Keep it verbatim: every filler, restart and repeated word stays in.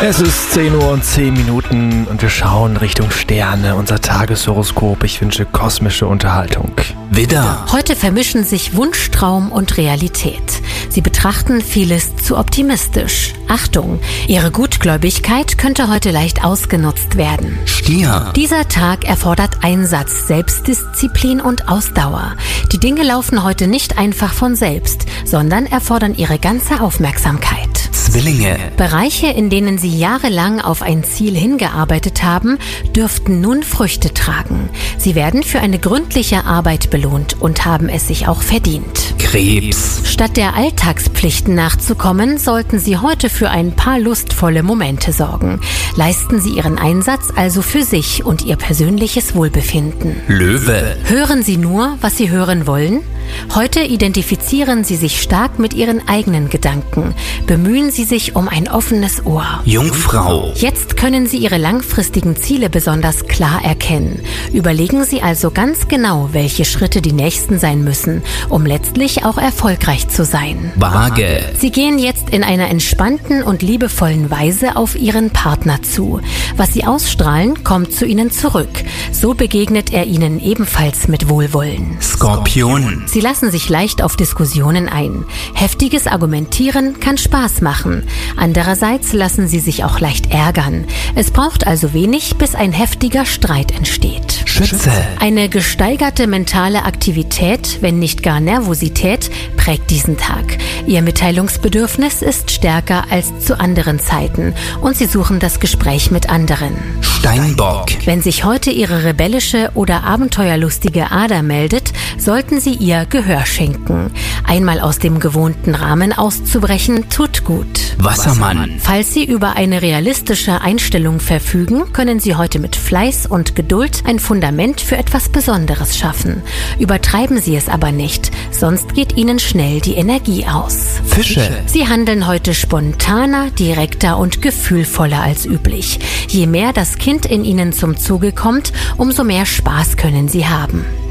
Es ist zehn Uhr und zehn Minuten und wir schauen Richtung Sterne, unser Tageshoroskop. Ich wünsche kosmische Unterhaltung. Widder. Heute vermischen sich Wunschtraum und Realität. Sie betrachten vieles zu optimistisch. Achtung, Ihre Gutgläubigkeit könnte heute leicht ausgenutzt werden. Stier. Dieser Tag erfordert Einsatz, Selbstdisziplin und Ausdauer. Die Dinge laufen heute nicht einfach von selbst, sondern erfordern Ihre ganze Aufmerksamkeit. Zwillinge. Bereiche, in denen Sie jahrelang auf ein Ziel hingearbeitet haben, dürften nun Früchte tragen. Sie werden für eine gründliche Arbeit belohnt und haben es sich auch verdient. Krebs. Statt der Alltagspflichten nachzukommen, sollten Sie heute für ein paar lustvolle Momente sorgen. Leisten Sie Ihren Einsatz also für sich und Ihr persönliches Wohlbefinden. Löwe. Hören Sie nur, was Sie hören wollen? Heute identifizieren Sie sich stark mit Ihren eigenen Gedanken. Bemühen Sie sich um ein offenes Ohr. Jungfrau. Jetzt können Sie Ihre langfristigen Ziele besonders klar erkennen. Überlegen Sie also ganz genau, welche Schritte die nächsten sein müssen, um letztlich auch erfolgreich zu sein. Waage. Sie gehen jetzt in einer entspannten und liebevollen Weise auf Ihren Partner zu. Was Sie ausstrahlen, kommt zu Ihnen zurück. So begegnet er Ihnen ebenfalls mit Wohlwollen. Skorpion. Sie lassen sich leicht auf Diskussionen ein. Heftiges Argumentieren kann Spaß machen. Andererseits lassen Sie sich auch leicht ärgern. Es braucht also wenig, bis ein heftiger Streit entsteht. Schütze. Eine gesteigerte mentale Aktivität, wenn nicht gar Nervosität, prägt diesen Tag. Ihr Mitteilungsbedürfnis ist stärker als zu anderen Zeiten und Sie suchen das Gespräch mit anderen. Steinbock. Wenn sich heute Ihre rebellische oder abenteuerlustige Ader meldet, sollten Sie ihr Gehör schenken. Einmal aus dem gewohnten Rahmen auszubrechen, tut gut. Wassermann. Falls Sie über eine realistische Einstellung verfügen, können Sie heute mit Fleiß und Geduld ein Fundament für etwas Besonderes schaffen. Übertreiben Sie es aber nicht, sonst geht Ihnen schnell die Energie aus. Fische. Sie handeln heute spontaner, direkter und gefühlvoller als üblich. Je mehr das Kind in Ihnen zum Zuge kommt, umso mehr Spaß können Sie haben.